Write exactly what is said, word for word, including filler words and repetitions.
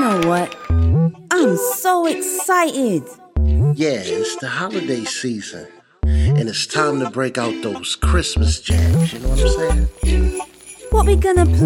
know what? I'm so excited. Yeah, it's the holiday season. And it's time to break out those Christmas jams, you know what I'm saying? What we gonna play?